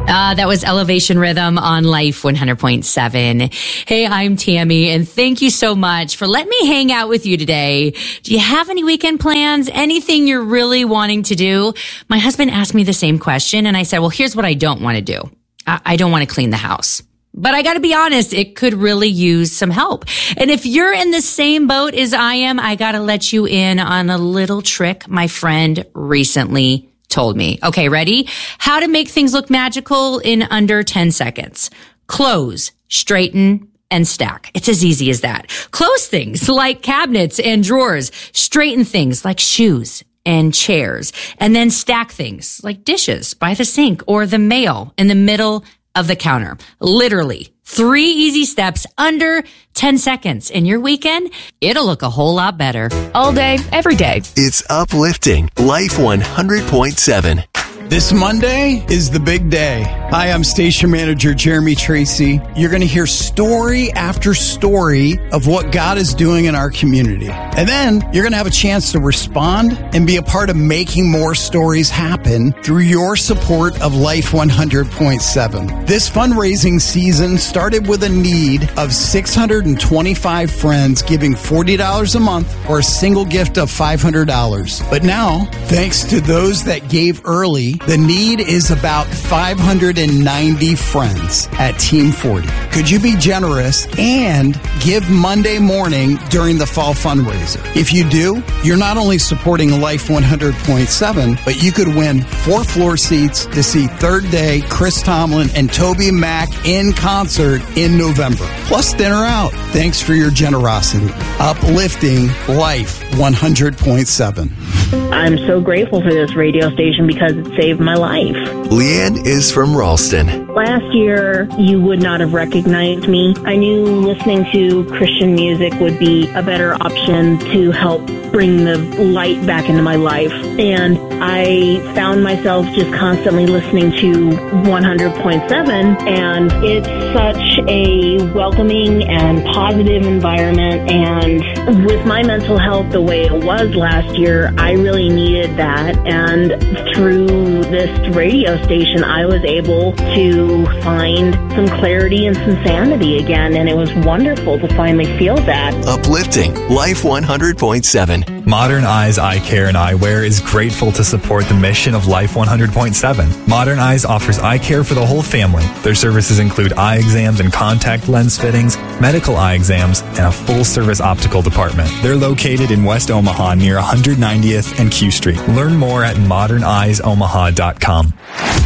That was Elevation Rhythm on Life 100.7. Hey, I'm Tammy, and thank you so much for letting me hang out with you today. Do you have any weekend plans? Anything you're really wanting to do? My husband asked me the same question, and I said, well, here's what I don't want to do. I don't want to clean the house. But I got to be honest, it could really use some help. And if you're in the same boat as I am, I got to let you in on a little trick my friend recently told me. Okay, ready? How to make things look magical in under 10 seconds. Close, straighten, and stack. It's as easy as that. Close things like cabinets and drawers. Straighten things like shoes and chairs. And then stack things like dishes by the sink or the mail in the middle of the counter. Literally 3 easy steps under 10 seconds. In your weekend, it'll look a whole lot better. All day, every day. It's uplifting. Life 100.7. This Monday is the big day. Hi, I'm station manager Jeremy Tracy. You're going to hear story after story of what God is doing in our community. And then you're going to have a chance to respond and be a part of making more stories happen through your support of Life 100.7. This fundraising season started with a need of 625 friends giving $40 a month or a single gift of $500. But now, thanks to those that gave early, the need is about 590 friends at Team 40. Could you be generous and give Monday morning during the fall fundraiser? If you do, you're not only supporting Life 100.7, but you could win 4 floor seats to see Third Day, Chris Tomlin, and Toby Mac in concert in November. Plus dinner out. Thanks for your generosity. Uplifting Life 100.7. I'm so grateful for this radio station because it saved my life. Leanne is from Ralston. Last year, you would not have recognized me. I knew listening to Christian music would be a better option to help bring the light back into my life. And I found myself just constantly listening to 100.7, and it's such a welcoming and positive environment. And with my mental health the way it was last year, I really needed that. And through this radio station, I was able to find some clarity and some sanity again. And it was wonderful to finally feel that. Uplifting Life 100.7. Modern Eyes Eye Care and Eyewear is grateful to support the mission of Life 100.7. Modern Eyes offers eye care for the whole family. Their services include eye exams and contact lens fittings, medical eye exams, and a full-service optical department. They're located in West Omaha near 190th and Q Street. Learn more at moderneyesomaha.com.